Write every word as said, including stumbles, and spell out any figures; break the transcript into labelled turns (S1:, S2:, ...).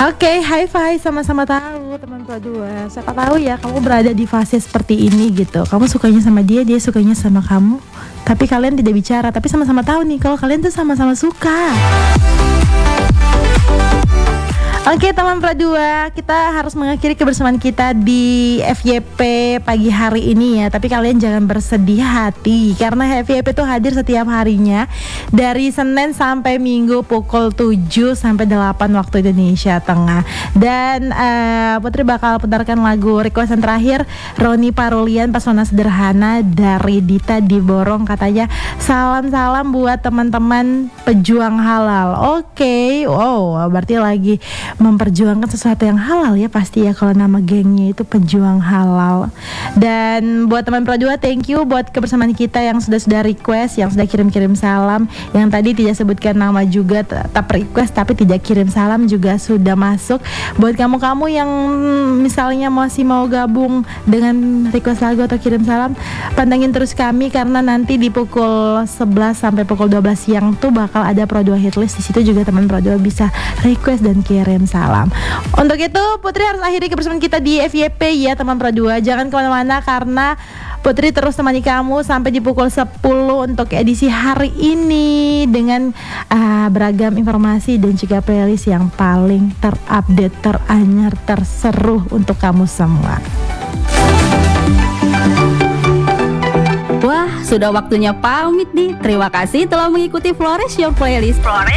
S1: Oke, high five, sama-sama tahu teman Pro dua. Siapa tahu ya kamu berada di fase seperti ini gitu. Kamu sukanya sama dia, dia sukanya sama kamu. Tapi kalian tidak bicara, tapi sama-sama tahu nih kalau kalian tuh sama-sama suka. Oke teman Pro dua, kita harus mengakhiri kebersamaan kita di F Y P pagi hari ini ya. Tapi kalian jangan bersedih hati, karena F Y P itu hadir setiap harinya dari Senin sampai Minggu pukul tujuh sampai delapan waktu Indonesia Tengah. Dan uh, Putri bakal putarkan lagu request yang terakhir, Roni Parulian, Pesona Sederhana dari Dita Diborong. Katanya salam-salam buat teman-teman pejuang halal. Oke, wow, berarti lagi memperjuangkan sesuatu yang halal ya pasti ya, kalau nama gengnya itu pejuang halal. Dan buat teman Pro dua, thank you buat kebersamaan kita yang sudah-sudah request, yang sudah kirim-kirim salam, yang tadi tidak sebutkan nama juga tetap request tapi tidak kirim salam juga sudah masuk. Buat kamu-kamu yang misalnya masih mau gabung dengan request lagu atau kirim salam, pantengin terus kami karena nanti di pukul sebelas sampai pukul dua belas siang tuh bakal ada Pro dua Hitlist. Di situ juga teman Pro dua bisa request dan kirim salam. Untuk itu Putri harus akhiri kebersamaan kita di F Y P ya teman Pro dua. Jangan kemana-mana karena Putri terus temani kamu sampai di pukul sepuluh untuk edisi hari ini dengan uh, beragam informasi dan juga playlist yang paling terupdate, teranyar, terseru untuk kamu semua.
S2: Wah, sudah waktunya pamit nih. Terima kasih telah mengikuti Flores Your Playlist.
S3: Flores